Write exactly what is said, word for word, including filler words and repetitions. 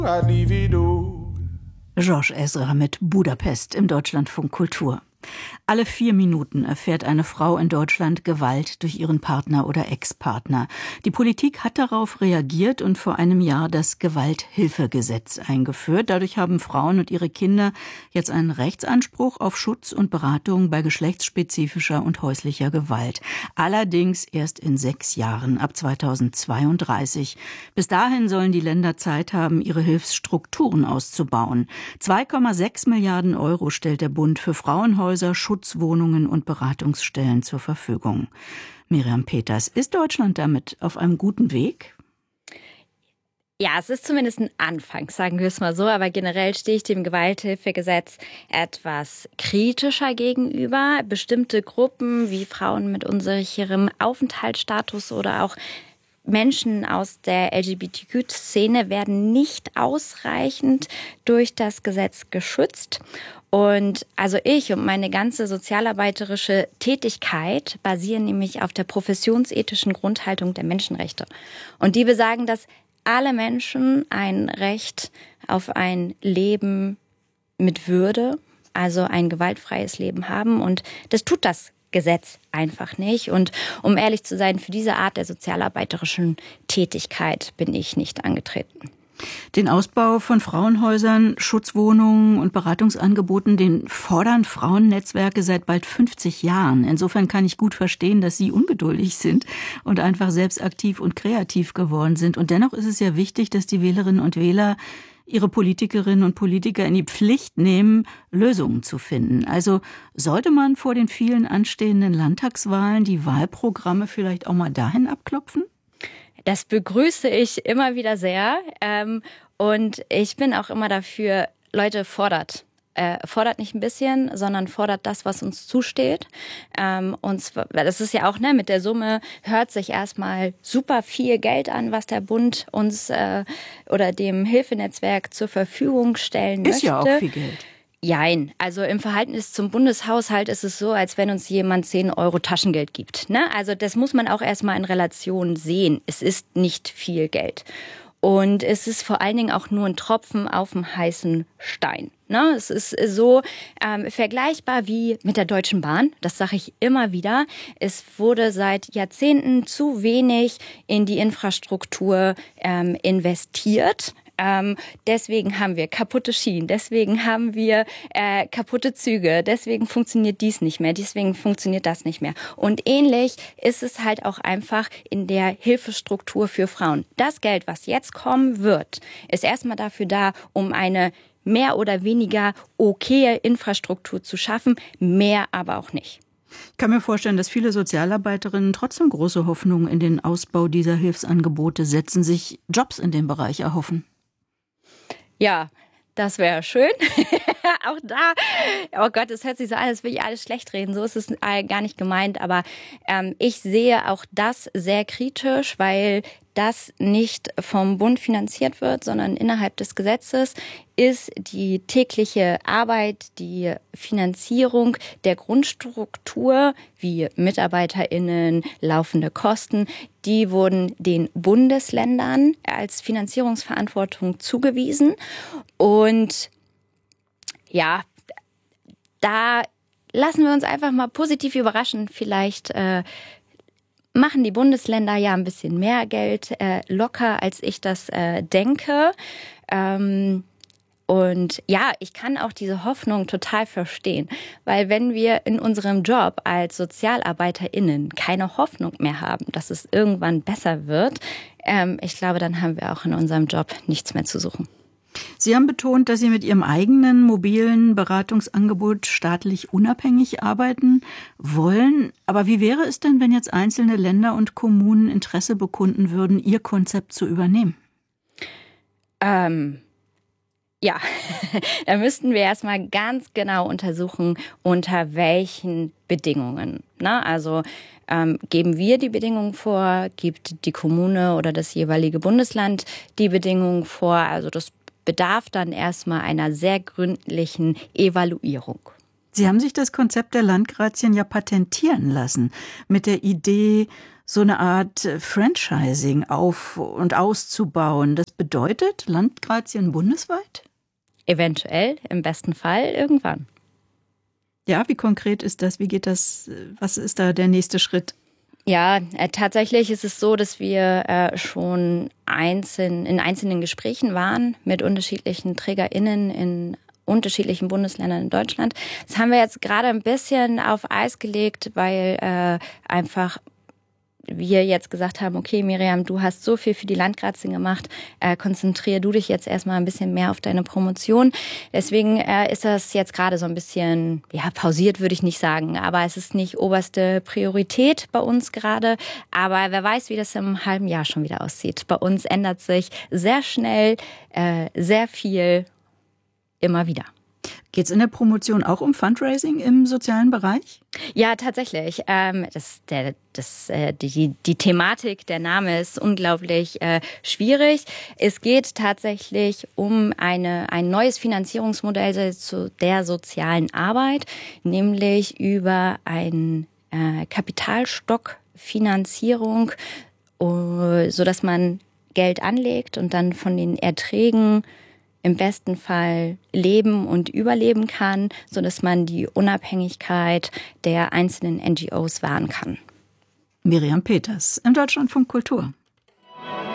Georges Ezra mit Budapest im Deutschlandfunk Kultur. Alle vier Minuten erfährt eine Frau in Deutschland Gewalt durch ihren Partner oder Ex-Partner. Die Politik hat darauf reagiert und vor einem Jahr das Gewalthilfegesetz eingeführt. Dadurch haben Frauen und ihre Kinder jetzt einen Rechtsanspruch auf Schutz und Beratung bei geschlechtsspezifischer und häuslicher Gewalt. Allerdings erst in sechs Jahren, ab zweitausendzweiunddreißig. Bis dahin sollen die Länder Zeit haben, ihre Hilfsstrukturen auszubauen. zwei Komma sechs Milliarden Euro stellt der Bund für Frauenhäuser, Schutzwohnungen und Beratungsstellen zur Verfügung. Miriam Peters, ist Deutschland damit auf einem guten Weg? Ja, es ist zumindest ein Anfang, sagen wir es mal so. Aber generell stehe ich dem Gewalthilfegesetz etwas kritischer gegenüber. Bestimmte Gruppen wie Frauen mit unsicherem Aufenthaltsstatus oder auch Menschen aus der L G B T Q-Szene werden nicht ausreichend durch das Gesetz geschützt. Und also ich und meine ganze sozialarbeiterische Tätigkeit basieren nämlich auf der professionsethischen Grundhaltung der Menschenrechte. Und die besagen, dass alle Menschen ein Recht auf ein Leben mit Würde, also ein gewaltfreies Leben haben. Und das tut das Gesetz einfach nicht. Und um ehrlich zu sein, für diese Art der sozialarbeiterischen Tätigkeit bin ich nicht angetreten. Den Ausbau von Frauenhäusern, Schutzwohnungen und Beratungsangeboten, den fordern Frauennetzwerke seit bald fünfzig Jahren. Insofern kann ich gut verstehen, dass Sie ungeduldig sind und einfach selbst aktiv und kreativ geworden sind. Und dennoch ist es ja wichtig, dass die Wählerinnen und Wähler ihre Politikerinnen und Politiker in die Pflicht nehmen, Lösungen zu finden. Also sollte man vor den vielen anstehenden Landtagswahlen die Wahlprogramme vielleicht auch mal dahin abklopfen? Das begrüße ich immer wieder sehr. Ähm, und ich bin auch immer dafür, Leute, fordert. Äh, fordert nicht ein bisschen, sondern fordert das, was uns zusteht. Ähm, und zwar, das ist ja auch, ne, mit der Summe hört sich erstmal super viel Geld an, was der Bund uns äh, oder dem Hilfenetzwerk zur Verfügung stellen möchte. Ist ja auch viel Geld. Jein. Also im Verhältnis zum Bundeshaushalt ist es so, als wenn uns jemand zehn Euro Taschengeld gibt. Ne? Also das muss man auch erstmal in Relation sehen. Es ist nicht viel Geld. Und es ist vor allen Dingen auch nur ein Tropfen auf dem heißen Stein. Ne? Es ist so ähm, vergleichbar wie mit der Deutschen Bahn. Das sage ich immer wieder. Es wurde seit Jahrzehnten zu wenig in die Infrastruktur ähm, investiert. Ähm, deswegen haben wir kaputte Schienen, deswegen haben wir äh, kaputte Züge, deswegen funktioniert dies nicht mehr, deswegen funktioniert das nicht mehr. Und ähnlich ist es halt auch einfach in der Hilfestruktur für Frauen. Das Geld, was jetzt kommen wird, ist erstmal dafür da, um eine mehr oder weniger okaye Infrastruktur zu schaffen, mehr aber auch nicht. Ich kann mir vorstellen, dass viele Sozialarbeiterinnen trotzdem große Hoffnungen in den Ausbau dieser Hilfsangebote setzen, sich Jobs in dem Bereich erhoffen. Ja, das wäre schön. Auch da, oh Gott, es hört sich so an, als will ich alles schlecht reden. So ist es gar nicht gemeint. Aber ähm, ich sehe auch das sehr kritisch, weil das nicht vom Bund finanziert wird, sondern innerhalb des Gesetzes ist die tägliche Arbeit, die Finanzierung der Grundstruktur wie MitarbeiterInnen, laufende Kosten, die wurden den Bundesländern als Finanzierungsverantwortung zugewiesen. Und ja, da lassen wir uns einfach mal positiv überraschen. Vielleicht äh, machen die Bundesländer ja ein bisschen mehr Geld äh, locker, als ich das äh, denke. Ähm, und ja, ich kann auch diese Hoffnung total verstehen, weil wenn wir in unserem Job als SozialarbeiterInnen keine Hoffnung mehr haben, dass es irgendwann besser wird, ähm, ich glaube, dann haben wir auch in unserem Job nichts mehr zu suchen. Sie haben betont, dass Sie mit Ihrem eigenen mobilen Beratungsangebot staatlich unabhängig arbeiten wollen. Aber wie wäre es denn, wenn jetzt einzelne Länder und Kommunen Interesse bekunden würden, Ihr Konzept zu übernehmen? Ähm, ja, da müssten wir erstmal ganz genau untersuchen, unter welchen Bedingungen. Na, also ähm, geben wir die Bedingungen vor, gibt die Kommune oder das jeweilige Bundesland die Bedingungen vor. Also das bedarf dann erstmal einer sehr gründlichen Evaluierung. Sie haben sich das Konzept der Landgrazien ja patentieren lassen, mit der Idee, so eine Art Franchising auf- und auszubauen. Das bedeutet Landgrazien bundesweit? Eventuell, im besten Fall irgendwann. Ja, wie konkret ist das? Wie geht das? Was ist da der nächste Schritt? Ja, äh, tatsächlich ist es so, dass wir äh, schon einzeln, in einzelnen Gesprächen waren mit unterschiedlichen TrägerInnen in unterschiedlichen Bundesländern in Deutschland. Das haben wir jetzt gerade ein bisschen auf Eis gelegt, weil äh, einfach wir jetzt gesagt haben, okay, Miriam, du hast so viel für die Landgrazien gemacht, äh, konzentriere du dich jetzt erstmal ein bisschen mehr auf deine Promotion. Deswegen äh, ist das jetzt gerade so ein bisschen, ja, pausiert würde ich nicht sagen, aber es ist nicht oberste Priorität bei uns gerade. Aber wer weiß, wie das im halben Jahr schon wieder aussieht. Bei uns ändert sich sehr schnell, äh, sehr viel, immer wieder. Geht es in der Promotion auch um Fundraising im sozialen Bereich? Ja, tatsächlich. Ähm, das, der, das, äh, die, die Thematik, der Name ist unglaublich äh, schwierig. Es geht tatsächlich um eine, ein neues Finanzierungsmodell zu der sozialen Arbeit, nämlich über ein äh, Kapitalstockfinanzierung, uh, sodass man Geld anlegt und dann von den Erträgen im besten Fall leben und überleben kann, sodass man die Unabhängigkeit der einzelnen N G Os wahren kann. Miriam Peters im Deutschlandfunk Kultur.